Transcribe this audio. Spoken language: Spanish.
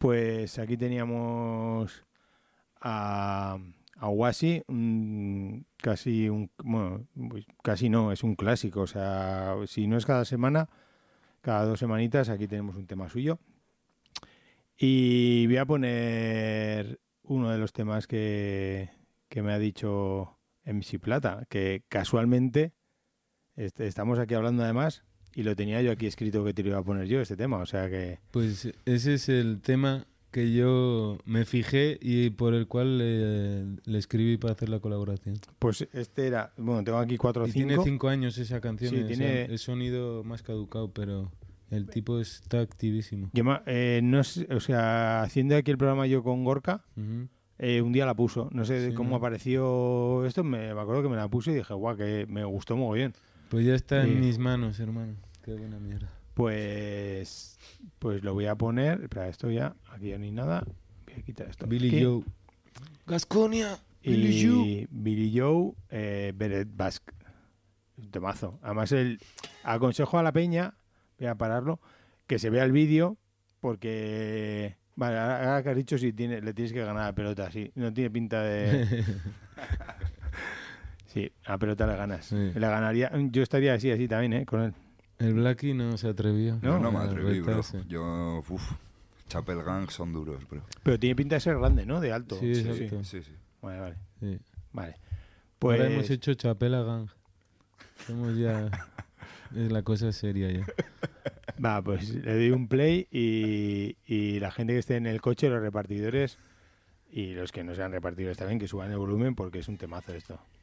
Pues aquí teníamos a Wasi, bueno, pues casi no, es un clásico. O sea, si no es cada semana, cada 2 semanitas, aquí tenemos un tema suyo. Y voy a poner uno de los temas que me ha dicho MC Plata, que casualmente estamos aquí hablando además y lo tenía yo aquí escrito que te lo iba a poner yo, este tema, o sea que... Pues ese es el tema que yo me fijé y por el cual le escribí para hacer la colaboración. Pues este era, bueno, tengo aquí 4 o Y 5. tiene 5 años esa canción, Sí, tiene... el sonido más caducado, pero el tipo está activísimo. no sé, o sea, haciendo aquí el programa yo con Gorka, Ujú. un día la puso, no sé Sí, cómo ¿no? apareció esto, me acuerdo que me la puse y dije, guau, que me gustó mogollón. Pues ya está en Y mis manos, hermano. Qué buena mierda. pues lo voy a poner, espera, esto ya, aquí ya no hay nada, voy a quitar esto. Billy aquí. Joe. Gasconia. Y Billy Joe, Beret Basque. Un temazo. Además, aconsejo a la peña, voy a pararlo, que se vea el vídeo, porque... Vale, ahora que has dicho, si le tienes que ganar a la pelota, sí. No tiene pinta de... Sí, a la pelota le ganas. Sí. Le ganaría... Yo estaría así también, con él. El Blackie no se atrevió. No, No me a atreví, bro. retarse. Yo, Chapel Gang son duros, bro. Pero tiene pinta de ser grande, ¿no? De alto. Sí, Sí, exacto. sí, sí. Vale. Sí. Vale. Ahora Pues... hemos hecho Chapela Gang. Somos ya... Es la cosa seria ya. Va, pues le doy un play y la gente que esté en el coche, los repartidores y los que no sean repartidores también, que suban el volumen porque es un temazo esto.